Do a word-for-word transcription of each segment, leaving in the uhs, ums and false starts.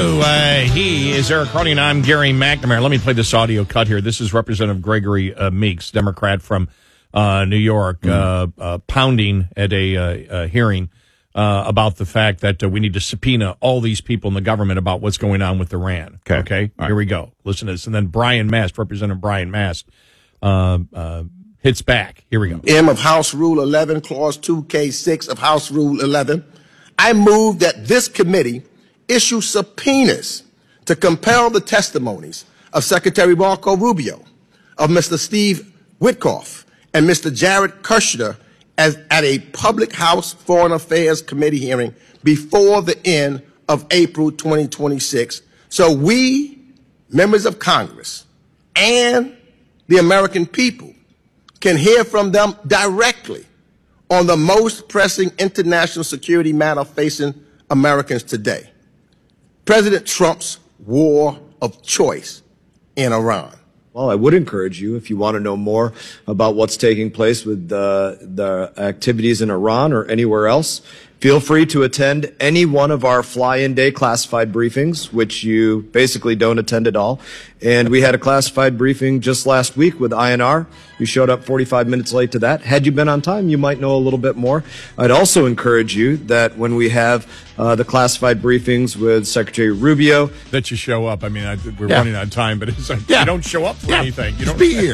Uh, he is Eric Carney, and I'm Gary McNamara. Let me play this audio cut here. This is Representative Gregory uh, Meeks, Democrat from uh, New York, mm-hmm. uh, uh, pounding at a, uh, a hearing uh, about the fact that uh, we need to subpoena all these people in the government about what's going on with Iran. Okay, okay? Here right. we go. Listen to this. And then Brian Mast, Representative Brian Mast, uh, uh, hits back. Here we go. M of House Rule eleven, Clause two K six of House Rule eleven. I move that this committee issue subpoenas to compel the testimonies of Secretary Marco Rubio, of Mister Steve Witkoff, and Mister Jared Kushner as, at a public House Foreign Affairs Committee hearing before the end of April twenty twenty-six, so we, members of Congress, and the American people can hear from them directly on the most pressing international security matter facing Americans today. President Trump's war of choice in Iran. Well, I would encourage you, if you want to know more about what's taking place with uh, the activities in Iran or anywhere else, feel free to attend any one of our fly-in day classified briefings, which you basically don't attend at all. And we had a classified briefing just last week with I N R. You showed up forty-five minutes late to that. Had you been on time, you might know a little bit more. I'd also encourage you that when we have uh, the classified briefings with Secretary Rubio, that you show up. I mean, I, we're yeah. running out of time, but it's like yeah. you don't show up for yeah. anything. You Just don't be here.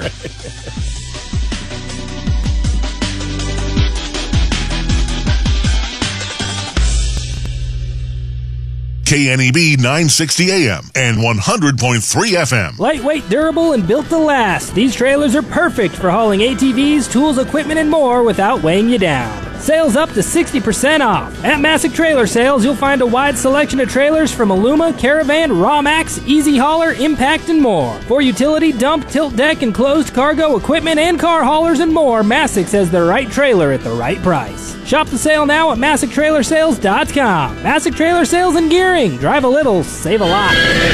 K N E B nine sixty A M and one hundred point three F M. Lightweight, durable, and built to last. These trailers are perfect for hauling A T Vs, tools, equipment, and more without weighing you down. Sales up to sixty percent off. At Masick Trailer Sales, you'll find a wide selection of trailers from Aluma, Caravan, Rawmax, Easy Hauler, Impact, and more. For utility, dump, tilt deck, and closed cargo equipment and car haulers and more, Masick has the right trailer at the right price. Shop the sale now at Masick Trailer Sales dot com. Masick Trailer Sales and Gearing. Drive a little, save a lot.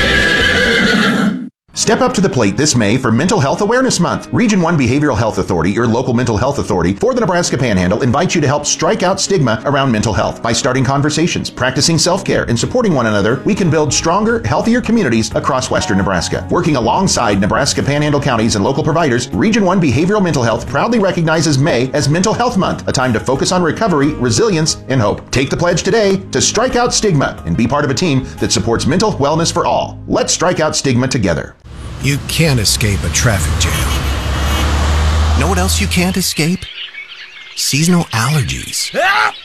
Step up to the plate this May for Mental Health Awareness Month. Region one Behavioral Health Authority, your local mental health authority for the Nebraska Panhandle, invites you to help strike out stigma around mental health. By starting conversations, practicing self-care, and supporting one another, we can build stronger, healthier communities across western Nebraska. Working alongside Nebraska Panhandle counties and local providers, Region one Behavioral Mental Health proudly recognizes May as Mental Health Month, a time to focus on recovery, resilience, and hope. Take the pledge today to strike out stigma and be part of a team that supports mental wellness for all. Let's strike out stigma together. You can't escape a traffic jam. Know what else you can't escape? Seasonal allergies.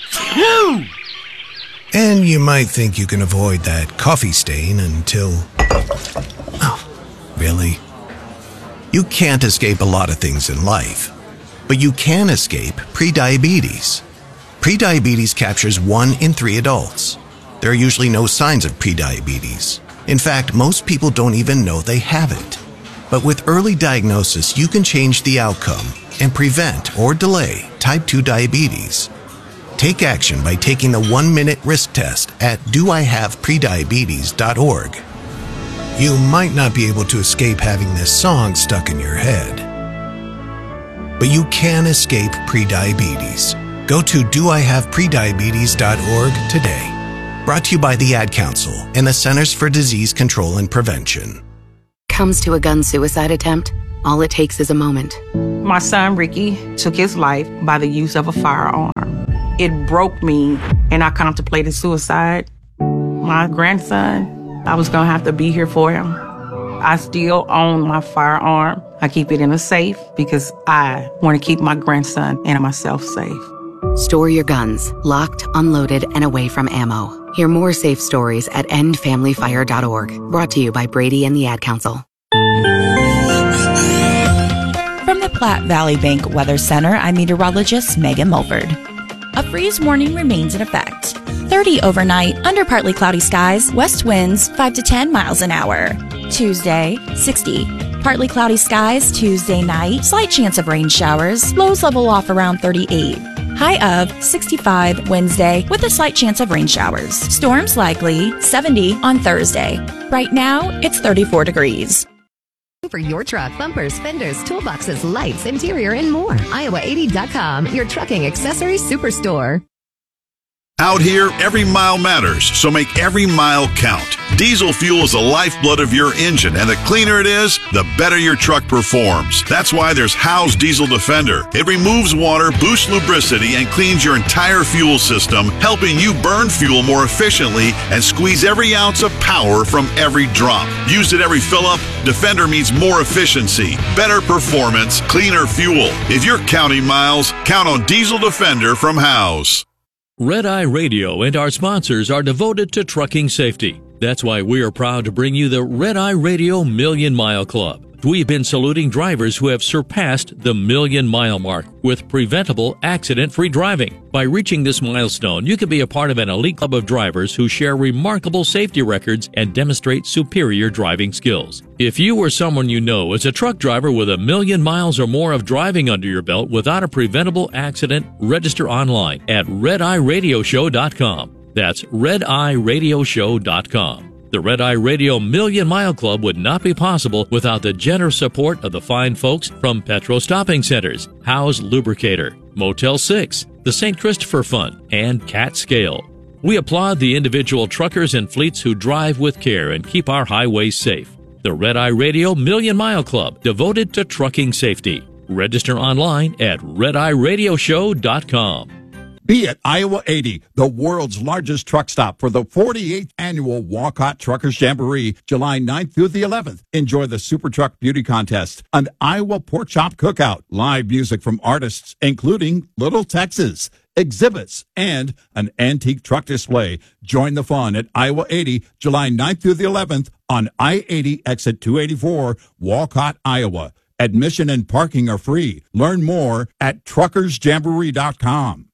And you might think you can avoid that coffee stain until... Oh, really? You can't escape a lot of things in life, but you can escape prediabetes. Prediabetes captures one in three adults. There are usually no signs of prediabetes. In fact, most people don't even know they have it. But with early diagnosis, you can change the outcome and prevent or delay type two diabetes. Take action by taking the one-minute risk test at do I have prediabetes dot org. You might not be able to escape having this song stuck in your head, but you can escape prediabetes. Go to do I have prediabetes dot org today. Brought to you by the Ad Council and the Centers for Disease Control and Prevention. Comes to a gun suicide attempt, all it takes is a moment. My son, Ricky, took his life by the use of a firearm. It broke me, and I contemplated suicide. My grandson, I was going to have to be here for him. I still own my firearm. I keep it in a safe because I want to keep my grandson and myself safe. Store your guns, locked, unloaded, and away from ammo. Hear more safe stories at end family fire dot org. Brought to you by Brady and the Ad Council. From the Platte Valley Bank Weather Center, I'm meteorologist Megan Mulford. A freeze warning remains in effect. thirty overnight, under partly cloudy skies, west winds five to ten miles an hour. Tuesday, sixty. Partly cloudy skies Tuesday night, slight chance of rain showers, lows level off around thirty-eight. High of sixty-five Wednesday with a slight chance of rain showers. Storms likely seventy on Thursday. Right now, it's thirty-four degrees. For your truck, bumpers, fenders, toolboxes, lights, interior, and more. Iowa eighty dot com, your trucking accessories superstore. Out here, every mile matters, so make every mile count. Diesel fuel is the lifeblood of your engine, and the cleaner it is, the better your truck performs. That's why there's Howe's Diesel Defender. It removes water, boosts lubricity, and cleans your entire fuel system, helping you burn fuel more efficiently and squeeze every ounce of power from every drop. Used at every fill-up, Defender means more efficiency, better performance, cleaner fuel. If you're counting miles, count on Diesel Defender from Howe's. Red Eye Radio and our sponsors are devoted to trucking safety. That's why we are proud to bring you the Red Eye Radio Million Mile Club. We've been saluting drivers who have surpassed the million mile mark with preventable accident-free driving. By reaching this milestone, you can be a part of an elite club of drivers who share remarkable safety records and demonstrate superior driving skills. If you or someone you know is a truck driver with a million miles or more of driving under your belt without a preventable accident, register online at red eye radio show dot com. That's red eye radio show dot com. The Red Eye Radio Million Mile Club would not be possible without the generous support of the fine folks from Petro Stopping Centers, Howe's Lubricator, Motel six, the Saint Christopher Fund, and Cat Scale. We applaud the individual truckers and fleets who drive with care and keep our highways safe. The Red Eye Radio Million Mile Club, devoted to trucking safety. Register online at red eye radio show dot com. Be at Iowa eighty, the world's largest truck stop for the forty-eighth annual Walcott Truckers Jamboree, July ninth through the eleventh. Enjoy the Super Truck Beauty Contest, an Iowa Pork Chop Cookout, live music from artists including Little Texas, exhibits, and an antique truck display. Join the fun at Iowa eighty, July ninth through the eleventh on I eighty exit two eighty-four, Walcott, Iowa. Admission and parking are free. Learn more at truckers jamboree dot com.